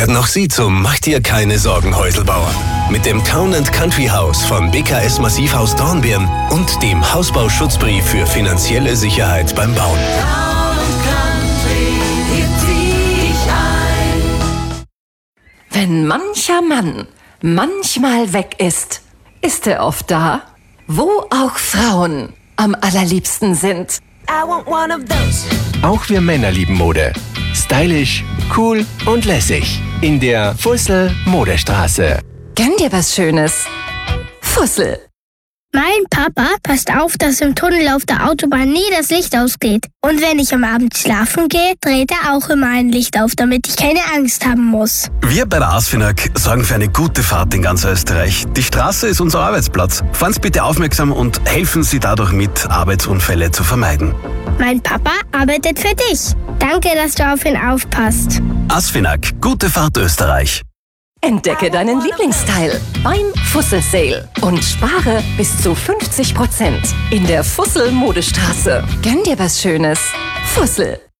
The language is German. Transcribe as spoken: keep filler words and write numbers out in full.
werden auch Sie zum Mach dir keine Sorgen Häuselbauer. Mit dem Town and Country Haus von B K S Massivhaus Dornbirn und dem Hausbauschutzbrief für finanzielle Sicherheit beim Bauen. Wenn mancher Mann manchmal weg ist, ist er oft da, wo auch Frauen am allerliebsten sind. Auch wir Männer lieben Mode. Stylisch, cool und lässig. In der Fussel Modestraße. Gönn dir was Schönes. Fussel. Mein Papa passt auf, dass im Tunnel auf der Autobahn nie das Licht ausgeht. Und wenn ich am Abend schlafen gehe, dreht er auch immer ein Licht auf, damit ich keine Angst haben muss. Wir bei der ASFINAG sorgen für eine gute Fahrt in ganz Österreich. Die Straße ist unser Arbeitsplatz. Fahren Sie bitte aufmerksam und helfen Sie dadurch mit, Arbeitsunfälle zu vermeiden. Mein Papa arbeitet für dich. Danke, dass du auf ihn aufpasst. ASFINAG, gute Fahrt Österreich. Entdecke deinen Lieblingsteil beim Fussel Sale und spare bis zu fünfzig Prozent in der Fussel Modestraße. Gönn dir was Schönes. Fussel.